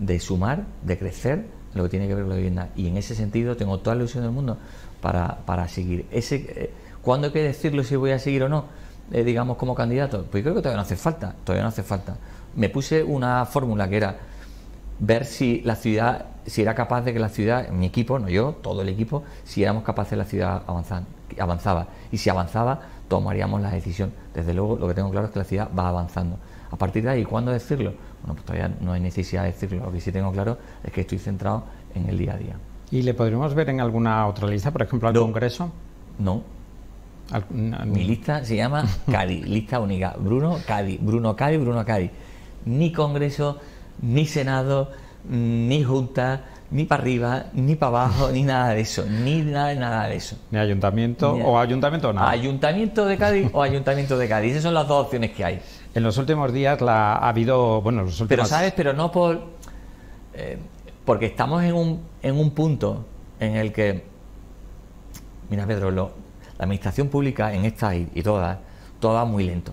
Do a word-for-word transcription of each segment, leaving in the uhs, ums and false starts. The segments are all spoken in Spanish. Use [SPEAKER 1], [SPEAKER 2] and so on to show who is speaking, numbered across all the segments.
[SPEAKER 1] de sumar, de crecer lo que tiene que ver con la vivienda. Y en ese sentido tengo toda la ilusión del mundo para, para seguir. Ese, eh, ¿Cuándo hay que decirlo si voy a seguir o no? Eh, digamos como candidato. Pues creo que todavía no hace falta, todavía no hace falta. Me puse una fórmula que era ver si la ciudad, si era capaz de que la ciudad, mi equipo, no yo, todo el equipo, si éramos capaces de la ciudad avanzar, avanzaba. Y si avanzaba, tomaríamos la decisión. Desde luego, lo que tengo claro es que la ciudad va avanzando. A partir de ahí, ¿cuándo decirlo? Bueno, pues todavía no hay necesidad de decirlo. Lo que sí tengo claro es que estoy centrado en el día a día.
[SPEAKER 2] ¿Y le podríamos ver en alguna otra lista, por ejemplo, al
[SPEAKER 1] no,
[SPEAKER 2] Congreso?
[SPEAKER 1] No. Al, no. Mi lista se llama Cádiz, lista única. Bruno Cádiz, Bruno Cádiz, Bruno Cádiz. Ni Congreso, ni Senado, ni Junta, ni para arriba, ni para abajo, ni nada de eso, ni nada, nada de eso.
[SPEAKER 2] Ni Ayuntamiento ni o Ayuntamiento o nada.
[SPEAKER 1] Ayuntamiento de Cádiz o Ayuntamiento de Cádiz. Esas son las dos opciones que hay.
[SPEAKER 2] En los últimos días la, ha habido, bueno, los últimos...
[SPEAKER 1] Pero sabes, pero no por... Eh, porque estamos en un, en un punto en el que... Mira, Pedro, lo, la administración pública en esta y, y todas, todo va muy lento.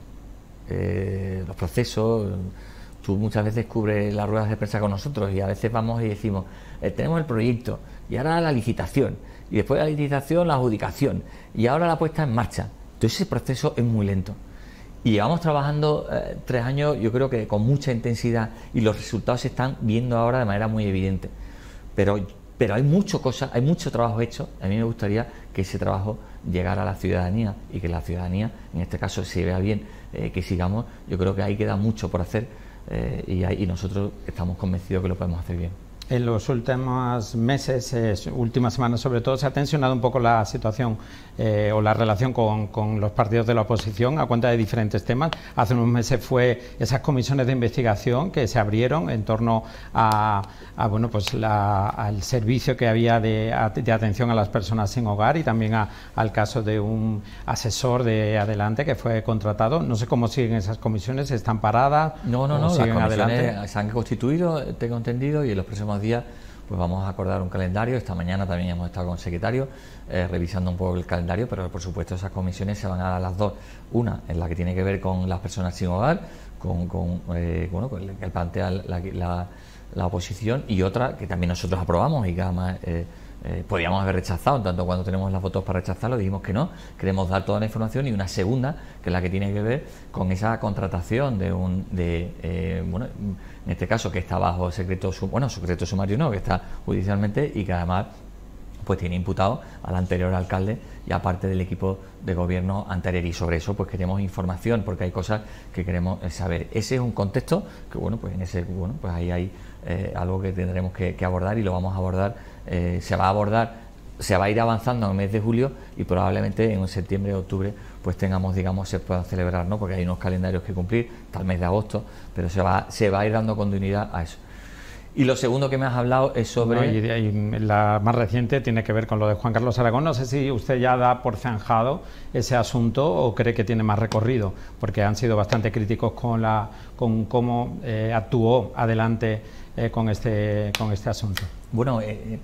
[SPEAKER 1] Eh, los procesos... Tú muchas veces cubres las ruedas de prensa con nosotros y a veces vamos y decimos, eh, tenemos el proyecto y ahora la licitación y después de la licitación la adjudicación y ahora la puesta en marcha. Entonces ese proceso es muy lento. Y llevamos trabajando eh, tres años, yo creo que con mucha intensidad y los resultados se están viendo ahora de manera muy evidente. Pero, pero hay mucho cosa, hay mucho trabajo hecho. A mí me gustaría que ese trabajo llegara a la ciudadanía y que la ciudadanía, en este caso, se vea bien, eh, que sigamos. Yo creo que ahí queda mucho por hacer eh, y, ahí, y nosotros estamos convencidos que lo podemos hacer bien.
[SPEAKER 2] En los últimos meses, eh, últimas semanas sobre todo, se ha tensionado un poco la situación eh, o la relación con, con los partidos de la oposición a cuenta de diferentes temas. Hace unos meses fue esas comisiones de investigación que se abrieron en torno a, a bueno, pues la, al servicio que había de, de atención a las personas sin hogar y también a, al caso de un asesor de Adelante que fue contratado. No sé cómo siguen esas comisiones, ¿están paradas?
[SPEAKER 1] No, no, no, las comisiones adelante? Se han constituido, tengo entendido, y en los próximos días pues vamos a acordar un calendario. Esta mañana también hemos estado con el secretario eh, revisando un poco el calendario, pero por supuesto esas comisiones se van a dar a las dos. Una en la que tiene que ver con las personas sin hogar, con, con eh, bueno, con el que plantea la, la, la oposición, y otra que también nosotros aprobamos y que además eh, eh, podíamos haber rechazado, en tanto cuando tenemos las votos para rechazarlo dijimos que no, queremos dar toda la información, y una segunda que es la que tiene que ver con esa contratación de un de eh, bueno, en este caso que está bajo secreto bueno secreto sumario no, que está judicialmente y que además pues tiene imputado al anterior alcalde y aparte del equipo de gobierno anterior, y sobre eso pues queremos información porque hay cosas que queremos saber. Ese es un contexto que bueno pues en ese bueno pues ahí hay eh, algo que tendremos que, que abordar y lo vamos a abordar, eh, se va a abordar, se va a ir avanzando en el mes de julio y probablemente en septiembre o octubre pues tengamos, digamos, se puedan celebrar, ¿no? Porque hay unos calendarios que cumplir hasta el mes de agosto, pero se va, se va a ir dando continuidad a eso. Y lo segundo que me has hablado es sobre...
[SPEAKER 2] No, y, y la más reciente tiene que ver con lo de Juan Carlos Aragón. No sé si usted ya da por zanjado ese asunto o cree que tiene más recorrido, porque han sido bastante críticos con la con cómo eh, actuó Adelante eh, con este con este asunto.
[SPEAKER 1] Bueno, eh,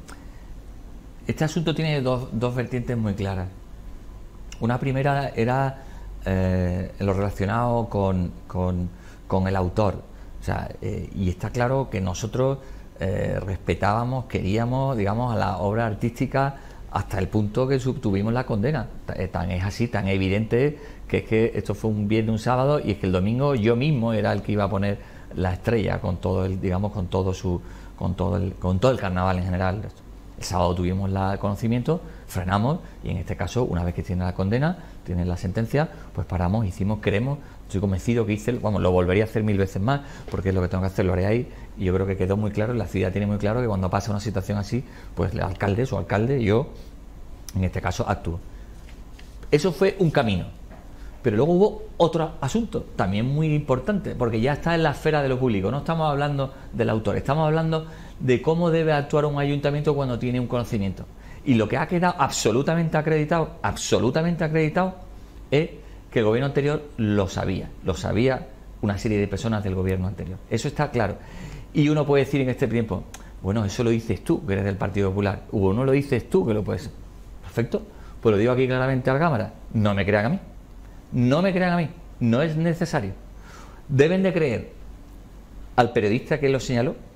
[SPEAKER 1] este asunto tiene dos, dos vertientes muy claras. Una primera era eh, lo relacionado con, con, con el autor. O sea, eh, y está claro que nosotros eh, respetábamos, queríamos, digamos, a la obra artística hasta el punto que tuvimos la condena. Tan es así, tan evidente que es que esto fue un viernes, un sábado, y es que el domingo yo mismo era el que iba a poner la estrella con todo el, digamos, con todo su, con todo el, con todo el carnaval en general. El sábado tuvimos el conocimiento, frenamos y en este caso, una vez que tiene la condena, tiene la sentencia, pues paramos, hicimos, queremos, estoy convencido que hice, vamos, lo volvería a hacer mil veces más, porque es lo que tengo que hacer, lo haré ahí, y yo creo que quedó muy claro, la ciudad tiene muy claro que cuando pasa una situación así, pues el alcalde, su alcalde, yo, en este caso, actúo. Eso fue un camino, pero luego hubo otro asunto, también muy importante, porque ya está en la esfera de lo público, no estamos hablando del autor, estamos hablando de cómo debe actuar un ayuntamiento cuando tiene un conocimiento. Y lo que ha quedado absolutamente acreditado, absolutamente acreditado, es que el gobierno anterior lo sabía, lo sabía una serie de personas del gobierno anterior. Eso está claro. Y uno puede decir en este tiempo, bueno, eso lo dices tú, que eres del Partido Popular, o no lo dices tú, que lo puedes. Perfecto, pues lo digo aquí claramente a la Cámara, no me crean a mí, no me crean a mí, no es necesario. Deben de creer al periodista que lo señaló,